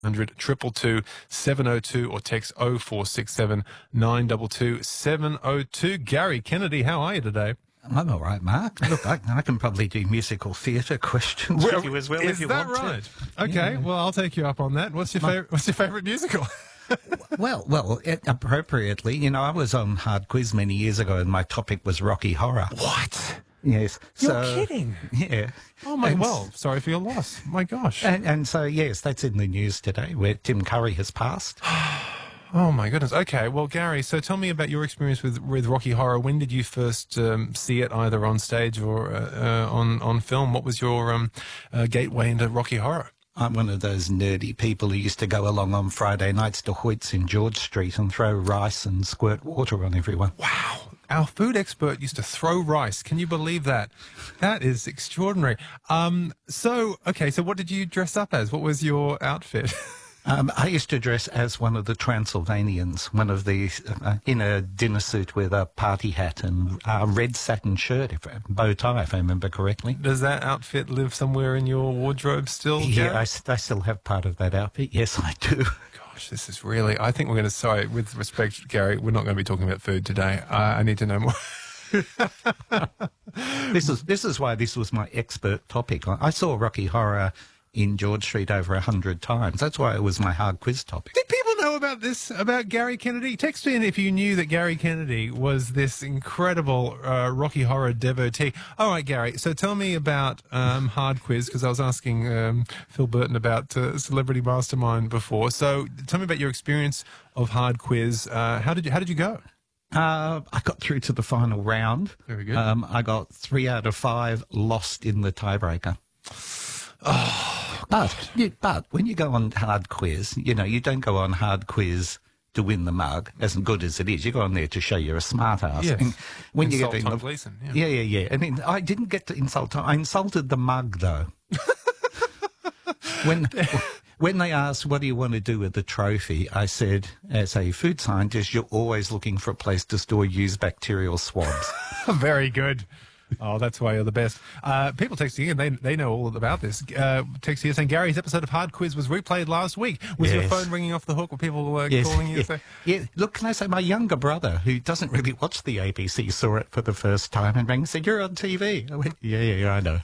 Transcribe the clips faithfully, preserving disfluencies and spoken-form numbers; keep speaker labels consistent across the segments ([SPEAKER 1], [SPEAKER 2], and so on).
[SPEAKER 1] hundred two two two seven oh two or text oh four six seven nine two two seven oh two. Gary Kennedy, how are you today?
[SPEAKER 2] I'm all right, Mark. Look, I, I can probably do musical theatre questions
[SPEAKER 1] well,
[SPEAKER 2] with you as well
[SPEAKER 1] is
[SPEAKER 2] if you
[SPEAKER 1] that
[SPEAKER 2] want
[SPEAKER 1] right?
[SPEAKER 2] to.
[SPEAKER 1] Okay,
[SPEAKER 2] Yeah.
[SPEAKER 1] well, I'll take you up on that. What's your
[SPEAKER 2] My-
[SPEAKER 1] favorite? What's your favorite musical?
[SPEAKER 2] Well, well, it, appropriately, you know, I was on Hard Quiz many years ago and my topic was Rocky Horror.
[SPEAKER 1] What?
[SPEAKER 2] Yes.
[SPEAKER 1] You're
[SPEAKER 2] so,
[SPEAKER 1] kidding?
[SPEAKER 2] Yeah.
[SPEAKER 1] Oh my!
[SPEAKER 2] And-
[SPEAKER 1] Well, sorry for your loss. My gosh.
[SPEAKER 2] And, and so, yes, that's in the news today where Tim Curry has passed.
[SPEAKER 1] Oh my goodness. Okay. Well, Gary, so tell me about your experience with, with Rocky Horror. When did you first um, see it, either on stage or uh, uh, on on film? What was your um, uh, gateway into Rocky Horror?
[SPEAKER 2] I'm one of those nerdy people who used to go along on Friday nights to Hoyt's in George Street and throw rice and squirt water on everyone.
[SPEAKER 1] Wow. Our food expert used to throw rice. Can you believe that? That is extraordinary. Um, so, okay, so what did you dress up as? What was your outfit?
[SPEAKER 2] Um, I used to dress as one of the Transylvanians, one of the, uh, in a dinner suit with a party hat and a red satin shirt, if, bow tie, if I remember correctly.
[SPEAKER 1] Does that outfit live somewhere in your wardrobe still, Gary?
[SPEAKER 2] Yeah, I, s- I still have part of that outfit. Yes, I do.
[SPEAKER 1] Gosh, this is really... I think we're going to... Sorry, with respect, Gary, we're not going to be talking about food today. Uh, I need to know more.
[SPEAKER 2] This is this is why this was my expert topic. I, I saw Rocky Horror in George Street over a hundred times. That's why it was my hard quiz topic.
[SPEAKER 1] Did people know about this, about Gary Kennedy? Text in if you knew that Gary Kennedy was this incredible uh, Rocky Horror devotee. All right, Gary, so tell me about um, Hard Quiz, because I was asking um, Phil Burton about uh, Celebrity Mastermind before. So tell me about your experience of Hard Quiz. Uh, how did you, how did you go?
[SPEAKER 2] Uh, I got through to the final round.
[SPEAKER 1] Very good.
[SPEAKER 2] Um, I got three out of five, lost in the tiebreaker.
[SPEAKER 1] Oh,
[SPEAKER 2] But, you, but when you go on Hard Quiz, you know, you don't go on Hard Quiz to win the mug, as good as it is. You go on there to show you're a smart ass.
[SPEAKER 1] Yes.
[SPEAKER 2] And when
[SPEAKER 1] Insult
[SPEAKER 2] you get
[SPEAKER 1] Tom
[SPEAKER 2] in the,
[SPEAKER 1] Gleeson, yeah.
[SPEAKER 2] yeah, yeah, yeah. I mean, I didn't get to insult Tom. I insulted the mug, though. when when they asked, what do you want to do with the trophy? I said, as a food scientist, you're always looking for a place to store used bacterial swabs.
[SPEAKER 1] Very good. Oh, that's why you're the best. Uh, people texting in, they they know all about this. Uh, texting here saying Gary's episode of Hard Quiz was replayed last week. Was your
[SPEAKER 2] Yes.
[SPEAKER 1] phone ringing off the hook? Were people uh,
[SPEAKER 2] Yes,
[SPEAKER 1] calling you?
[SPEAKER 2] yeah,
[SPEAKER 1] Say,
[SPEAKER 2] yeah. Look, can I say, my younger brother, who doesn't really watch the A B C, saw it for the first time and rang and said, "You're on T V." I went, "Yeah, yeah, yeah, I know."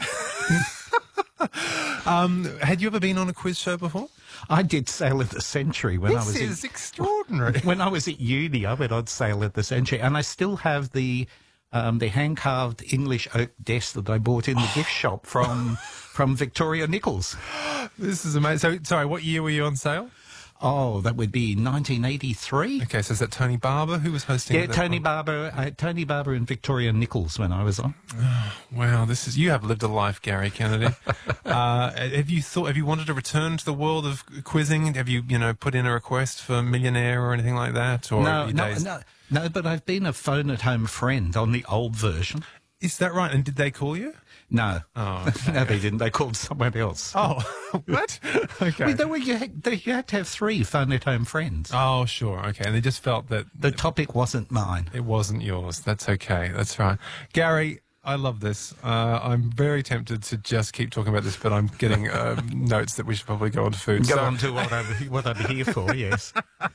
[SPEAKER 1] um, had you ever been on a quiz show before?
[SPEAKER 2] I did Sail of the Century when I
[SPEAKER 1] This
[SPEAKER 2] was
[SPEAKER 1] is
[SPEAKER 2] in,
[SPEAKER 1] extraordinary.
[SPEAKER 2] when I was at uni. I went on Sail of the Century, and I still have the um, the hand carved English oak desk that I bought in the gift shop from from Victoria Nichols.
[SPEAKER 1] This is amazing. So, sorry, what year were you on sale?
[SPEAKER 2] Oh, that would be nineteen eighty-three.
[SPEAKER 1] Okay, so is that Tony Barber who was hosting?
[SPEAKER 2] Yeah,
[SPEAKER 1] at that
[SPEAKER 2] Tony
[SPEAKER 1] point?
[SPEAKER 2] Barber, I had Tony Barber and Victoria Nichols when I was on.
[SPEAKER 1] Wow, this is you have lived a life, Gary Kennedy. uh, have you thought? Have you wanted to return to the world of quizzing? Have you, you know, put in a request for Millionaire or anything like that? Or
[SPEAKER 2] No,
[SPEAKER 1] your
[SPEAKER 2] no,
[SPEAKER 1] days-
[SPEAKER 2] no, no, but I've been a phone-at-home friend on the old version.
[SPEAKER 1] Is that right? And did they call you?
[SPEAKER 2] No,
[SPEAKER 1] Oh,
[SPEAKER 2] no, they didn't. They called someone else.
[SPEAKER 1] Oh, what? Okay.
[SPEAKER 2] Well, they were, you, had, they, you had to have three phone-at-home friends.
[SPEAKER 1] Oh, sure. Okay. And they just felt that
[SPEAKER 2] The topic wasn't mine.
[SPEAKER 1] it wasn't yours. That's okay. That's right. Gary, I love this. Uh, I'm very tempted to just keep talking about this, but I'm getting um, notes that we should probably go on to food.
[SPEAKER 2] Go
[SPEAKER 1] So-
[SPEAKER 2] on to what I'm, what I'm here for, yes.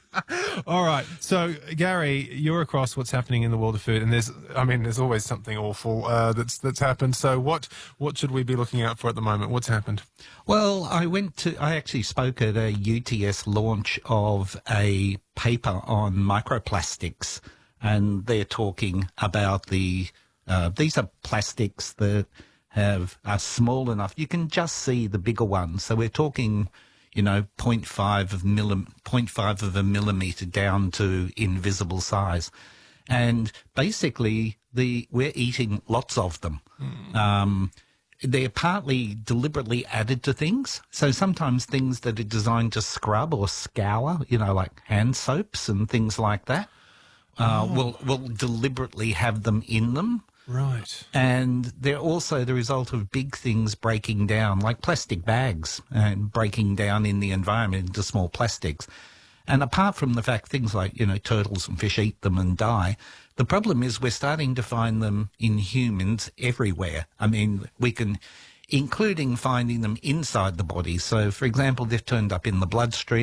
[SPEAKER 1] All right. So, Gary, you're across what's happening in the world of food, and there's, I mean, there's always something awful uh, that's that's happened. So, what what should we be looking out for at the moment? What's happened?
[SPEAKER 2] Well, I went to, I actually spoke at a U T S launch of a paper on microplastics, and they're talking about the, uh, these are plastics that have, are small enough. You can just see the bigger ones. So we're talking, you know, zero point five of millim, zero point five of a millimeter down to invisible size. And basically, the we're eating lots of them. Mm. Um, they're partly deliberately added to things. So sometimes things that are designed to scrub or scour, you know, like hand soaps and things like that, uh,
[SPEAKER 1] Oh.
[SPEAKER 2] will will deliberately have them in them.
[SPEAKER 1] Right.
[SPEAKER 2] And they're also the result of big things breaking down, like plastic bags, and breaking down in the environment into small plastics. And apart from the fact things like, you know, turtles and fish eat them and die, the problem is we're starting to find them in humans everywhere. I mean, we can, including finding them inside the body. So, for example, they've turned up in the bloodstream.